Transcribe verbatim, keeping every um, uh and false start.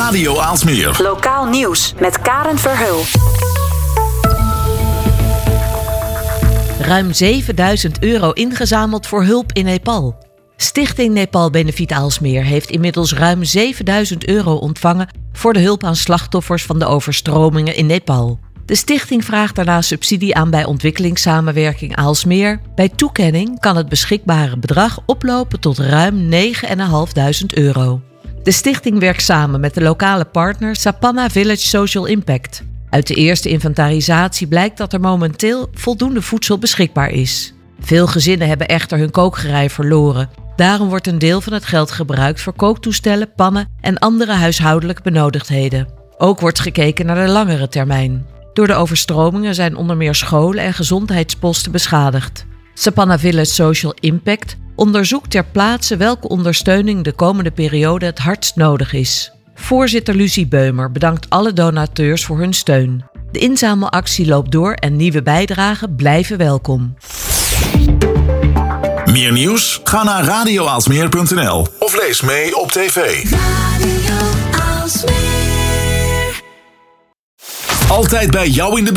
Radio Aalsmeer. Lokaal nieuws met Karen Verheul. Ruim zevenduizend euro ingezameld voor hulp in Nepal. Stichting Nepal Benefiet Aalsmeer heeft inmiddels ruim zevenduizend euro ontvangen voor de hulp aan slachtoffers van de overstromingen in Nepal. De stichting vraagt daarna subsidie aan bij ontwikkelingssamenwerking Aalsmeer. Bij toekenning kan het beschikbare bedrag oplopen tot ruim negenduizend vijfhonderd euro. De stichting werkt samen met de lokale partner Sapanna Village Social Impact. Uit de eerste inventarisatie blijkt dat er momenteel voldoende voedsel beschikbaar is. Veel gezinnen hebben echter hun kookgerei verloren. Daarom wordt een deel van het geld gebruikt voor kooktoestellen, pannen en andere huishoudelijke benodigdheden. Ook wordt gekeken naar de langere termijn. Door de overstromingen zijn onder meer scholen en gezondheidsposten beschadigd. Sapanna Village Social Impact onderzoekt ter plaatse welke ondersteuning de komende periode het hardst nodig is. Voorzitter Lucie Beumer bedankt alle donateurs voor hun steun. De inzamelactie loopt door en nieuwe bijdragen blijven welkom. Meer nieuws? Ga naar radio aalsmeer punt n l of lees mee op tv. Radio Aalsmeer. Altijd bij jou in de